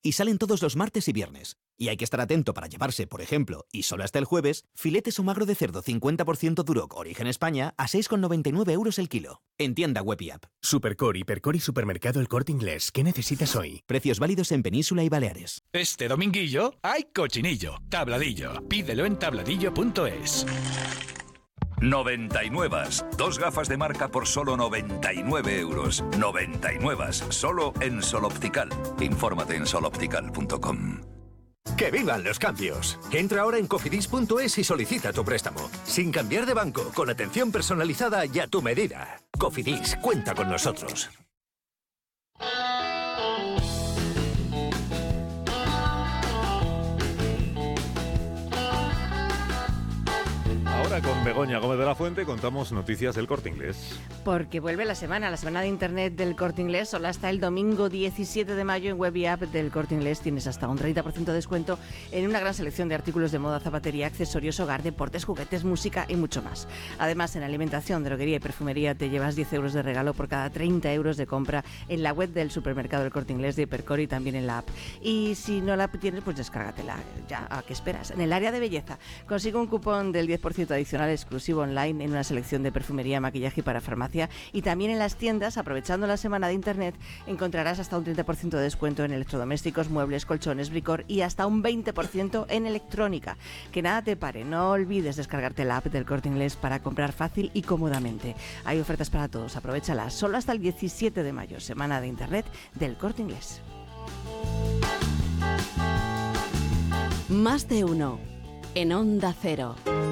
y salen todos los martes y viernes. Y hay que estar atento para llevarse, por ejemplo, y solo hasta el jueves, filetes o magro de cerdo 50% Duroc Origen España a 6,99 euros el kilo. En tienda web y app. Supercor, Hipercor y Supermercado El Corte Inglés. ¿Qué necesitas hoy? Precios válidos en Península y Baleares. Este dominguillo hay cochinillo, tabladillo. Pídelo en tabladillo.es. 99. Dos gafas de marca por solo 99 euros. 99. Solo en Sol Optical. Infórmate en soloptical.com. ¡Que vivan los cambios! Entra ahora en cofidis.es y solicita tu préstamo. Sin cambiar de banco, con atención personalizada y a tu medida. Cofidis, cuenta con nosotros. Ahora con Begoña Gómez de la Fuente contamos noticias del Corte Inglés. Porque vuelve la semana de Internet del Corte Inglés. Solo hasta el domingo 17 de mayo en web y app del Corte Inglés tienes hasta un 30% de descuento en una gran selección de artículos de moda, zapatería, accesorios, hogar, deportes, juguetes, música y mucho más. Además, en alimentación, droguería y perfumería te llevas 10 euros de regalo por cada 30 euros de compra en la web del supermercado del Corte Inglés de Hipercor y también en la app. Y si no la tienes, pues descárgatela. Ya, ¿a qué esperas? En el área de belleza, consigue un cupón del 10% adicional exclusivo online en una selección de perfumería, maquillaje y para farmacia, y también en las tiendas. Aprovechando la semana de Internet, encontrarás hasta un 30% de descuento en electrodomésticos, muebles, colchones, bricor y hasta un 20% en electrónica. Que nada te pare, no olvides descargarte la app del Corte Inglés para comprar fácil y cómodamente. Hay ofertas para todos, aprovéchalas. Solo hasta el 17 de mayo, semana de Internet del Corte Inglés. Más de uno en Onda Cero.